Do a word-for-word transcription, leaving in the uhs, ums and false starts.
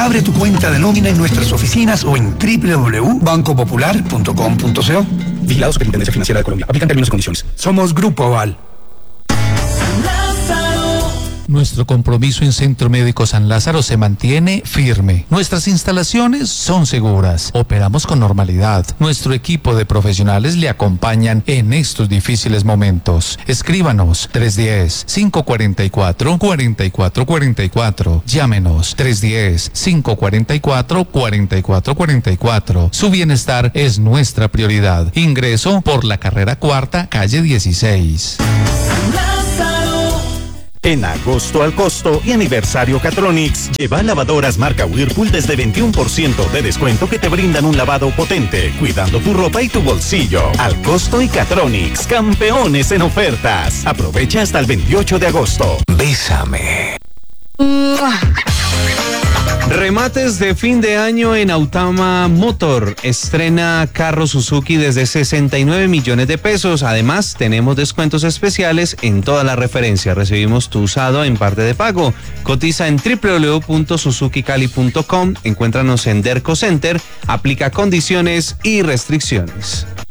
Abre tu cuenta de nómina en nuestras oficinas o en doble u doble u doble u punto banco popular punto com punto co. Vigilado Superintendencia Financiera de Colombia. Aplican términos y condiciones. Somos Grupo Aval. Nuestro compromiso en Centro Médico San Lázaro se mantiene firme. Nuestras instalaciones son seguras. Operamos con normalidad. Nuestro equipo de profesionales le acompañan en estos difíciles momentos. Escríbanos tres uno cero, cinco cuatro cuatro, cuatro cuatro cuatro cuatro. Llámenos tres uno cero, cinco cuatro cuatro, cuatro cuatro cuatro cuatro. Su bienestar es nuestra prioridad. Ingreso por la carrera cuarta, calle dieciséis. En agosto al costo y aniversario Catronics, lleva lavadoras marca Whirlpool desde veintiuno por ciento de descuento que te brindan un lavado potente, cuidando tu ropa y tu bolsillo. Al costo y Catronics, campeones en ofertas. Aprovecha hasta el veintiocho de agosto. Bésame. Remates de fin de año en Autama Motor. Estrena carro Suzuki desde sesenta y nueve millones de pesos. Además, tenemos descuentos especiales en toda la referencia. Recibimos tu usado en parte de pago. Cotiza en doble u doble u doble u punto suzuki cali punto com. Encuéntranos en Derco Center. Aplica condiciones y restricciones.